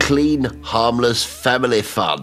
clean, harmless family fun.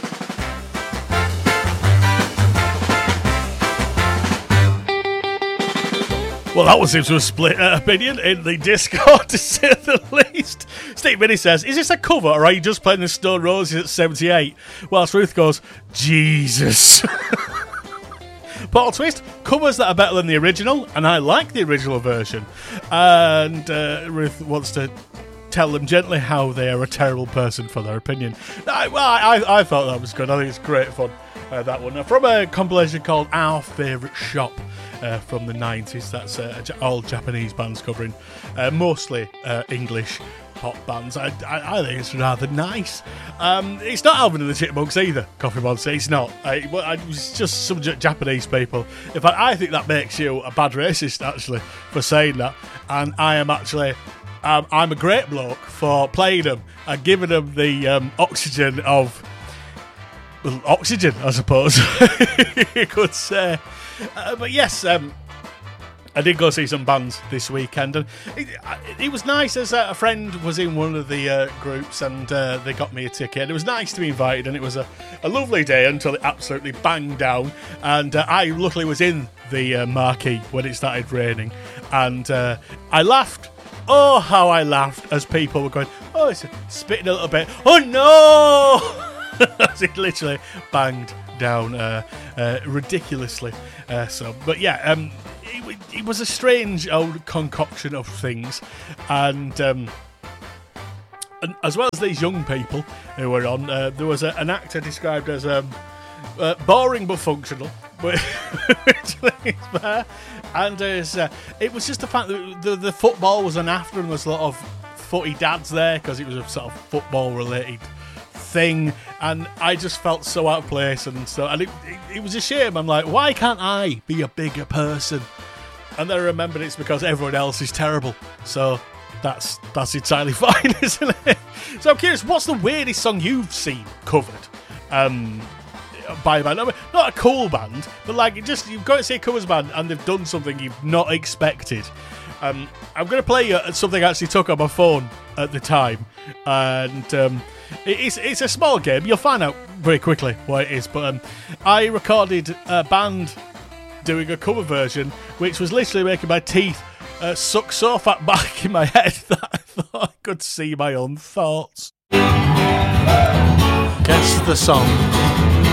Well, that was into a split opinion in the Discord, to say the least. Steve Minnie says, is this a cover or are you just playing the Stone Roses at 78? Whilst Ruth goes, Jesus. Paul Twist, covers that are better than the original, and I like the original version. And Ruth wants to tell them gently how they are a terrible person for their opinion. I thought that was good. I think it's great fun, that one. From a compilation called Our Favourite Shop. From the 90s. That's all Japanese bands covering mostly English pop bands. I think it's rather nice. It's not Alvin and the Chipmunks either, Coffee Monster. It's not. It's just some Japanese people. In fact, I think that makes you a bad racist, actually, for saying that. And I am actually... I'm a great bloke for playing them and giving them the oxygen of... Well, oxygen, I suppose, you could say. But yes, I did go see some bands this weekend, and it was nice as a friend was in one of the groups, and they got me a ticket. It was nice to be invited, and it was a lovely day until it absolutely banged down. And I luckily was in the marquee when it started raining, and I laughed. Oh, how I laughed as people were going, oh, it's spitting a little bit. Oh no! As it literally banged down ridiculously. But yeah, it was a strange old concoction of things, and as well as these young people who were on, there was an actor described as boring but functional, which is fair. And it was just the fact that the football was an after, and there was a lot of footy dads there because it was a sort of football related thing, and I just felt so out of place, and it was a shame. I'm like, why can't I be a bigger person? And then I remembered it's because everyone else is terrible, so that's entirely fine, isn't it? So I'm curious, what's the weirdest song you've seen covered by a band? I mean, not a cool band, but like you've got to see a covers band and they've done something you've not expected. I'm going to play something I actually took on my phone at the time, and it's a small game. You'll find out very quickly what it is. But I recorded a band doing a cover version, which was literally making my teeth suck so fat back in my head that I thought I could see my own thoughts. Guess the song.